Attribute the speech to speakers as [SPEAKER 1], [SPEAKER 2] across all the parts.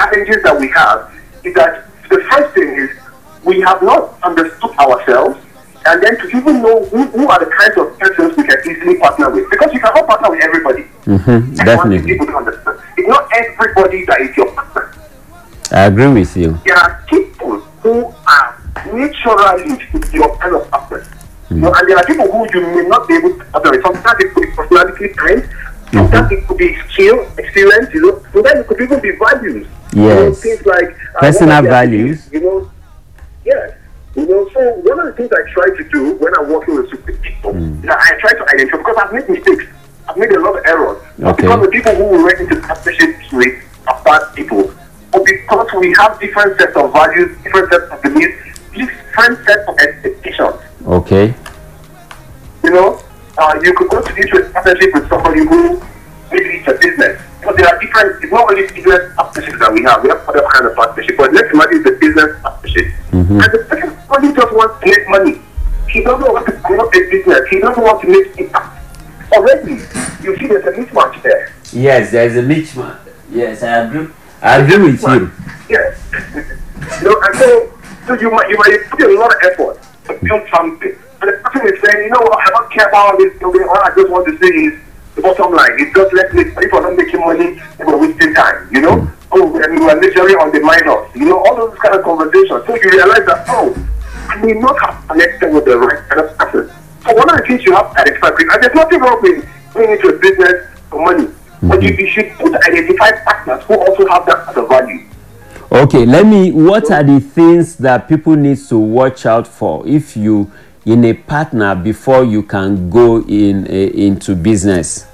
[SPEAKER 1] challenges that we have is that the first thing is we have not understood ourselves, and then to even know who are the kinds of persons we can easily partner with. Because you cannot partner with everybody. That's one thing people don't understand. It's not everybody that is your partner.
[SPEAKER 2] I agree with you.
[SPEAKER 1] There are people who are naturally your kind of partners. You know, and there are people who you may not be able to partner with. Sometimes it could be personality kind, sometimes it could be skill, experience, you know, sometimes it could even be values.
[SPEAKER 2] Yes.
[SPEAKER 1] You know, things like
[SPEAKER 2] personal values.
[SPEAKER 1] You know, yes. You know, so one of the things I try to do when I'm working with people is that I try to identify, because I've made mistakes. I've made a lot of errors. Not because the people who we went into partnerships with are bad people, but because we have different sets of values, different sets of beliefs, different sets of expectations.
[SPEAKER 2] Okay.
[SPEAKER 1] You know, you could go into a partnership with somebody who maybe it's a business. But there are different, it's not only business partnerships that we have other kind of partnership. But let's imagine it's a business partnership. And the person only just wants to make money. He doesn't want to grow a business. He doesn't want to make impact. Already, you see there's a mismatch there.
[SPEAKER 2] Yes, there's a mismatch. Yes, I agree. I agree with you.
[SPEAKER 1] Yes. You know, and so you might put a lot of effort to build something. And the person is saying, you know what, I don't care about this building. All I just want to see is the bottom line. It's just let me, if I'm not making money, we're wasting time, you know? Oh, and we're literally on the minus. You know, all those kind of conversations. So you realize that, oh, I may not have connected with the right kind of person. So one of the things you have to identify, and there's nothing wrong with going into a business for money, but you should identify partners who also have that kind of value.
[SPEAKER 2] Okay, what are the things that people need to watch out for if you in a partner before you can go into business?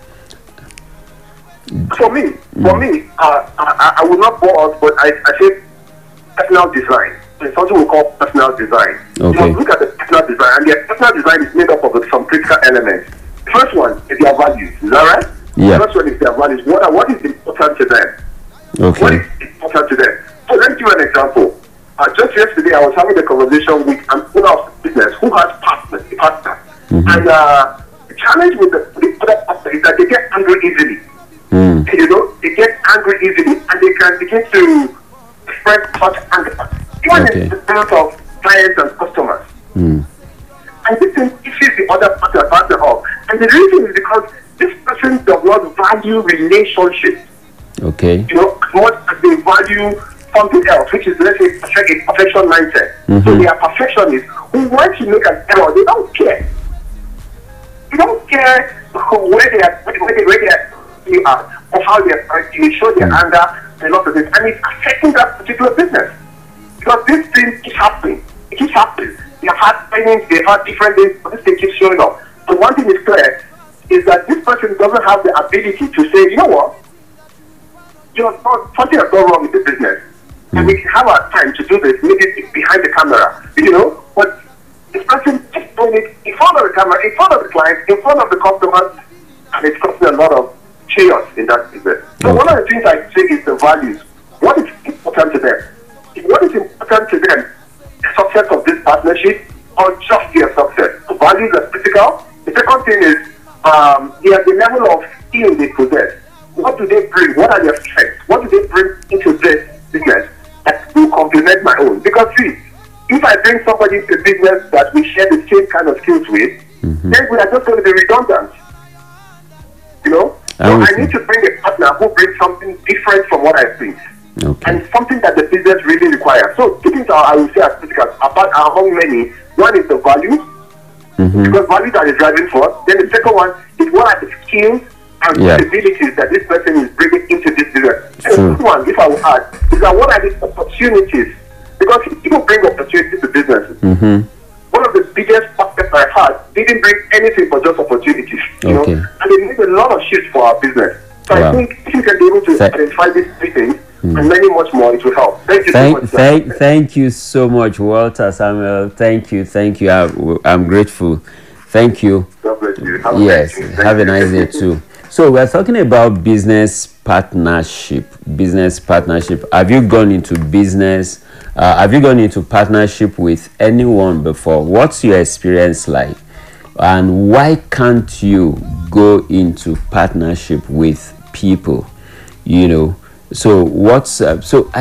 [SPEAKER 1] For me, I will not bore us, but I say personal design. It's something we call personal design.
[SPEAKER 2] Okay.
[SPEAKER 1] You look at the personal design, and the personal design is made up of some critical elements. The first one is their values. Is that right?
[SPEAKER 2] Yeah.
[SPEAKER 1] The first one is their values. What is important to them?
[SPEAKER 2] Okay.
[SPEAKER 1] What is important to them? So let me give you an example. Just yesterday, I was having a conversation with an owner of business who has a partner. And the challenge with the other partner is that they get angry easily. You know, they get angry easily, and they can begin to express such anger. Even in the terms of clients and customers. And this thing pisses the other partner off. And the reason is because this person does not value relationships.
[SPEAKER 2] Okay.
[SPEAKER 1] You know, as much as they value something else, which is, let's say, a perfection mindset. So they are perfectionists who, once you make an error, they don't care. They don't care where they are, or how they are trying to show their anger and a lot of this. And it's affecting that particular business. Because this thing keeps happening. It keeps happening. They've had trainings, they've had different things, but this thing keeps showing up. So one thing is clear, is that this person doesn't have the ability to say, you know what, something has gone wrong with the business. And we can have our time to do this, maybe behind the camera, you know, but this person just doing it in front of the camera, in front of the clients, in front of the customers, and it's causing a lot of chaos in that business. So one of the things I say is the values. What is important to them? What is important to them? The success of this partnership or just their success? The values are critical. The second thing is the level of skill they possess. What do they bring? What are their strengths? What do they bring into this business that will complement my own? Because see, if I bring somebody into a business that we share the same kind of skills with, then we are just going to be redundant. You know? So I need to bring a partner who brings something different from what I bring. And something that the business really requires. So two things I will say are critical. Among many, one is the values, because values are the driving force. Then the second one is what are the skills and abilities that this person is bringing into this business. And the third one, if I will add, is that what are the opportunities? Because people bring opportunities to businesses. One of the biggest partners I had didn't bring anything but just opportunities. You know? And they need a lot of shifts for our business. So I think if you can be able to identify these three things, and many much more, it will help. Thank you so much.
[SPEAKER 2] Thank you so much, Walter Samuel. Thank you. I'm grateful. Thank you.
[SPEAKER 1] God bless you.
[SPEAKER 2] Have a nice day too. So we're talking about business partnership. Have you gone into business? Have you gone into partnership with anyone before? What's your experience like? And why can't you go into partnership with people? You know. So